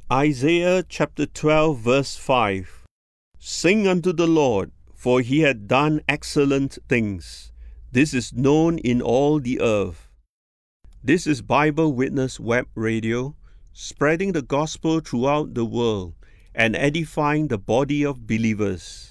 Isaiah chapter 12 verse 5. Sing unto the Lord, for he hath done excellent things. This is known in all the earth. This is Bible Witness Web Radio, spreading the gospel throughout the world and edifying the body of believers.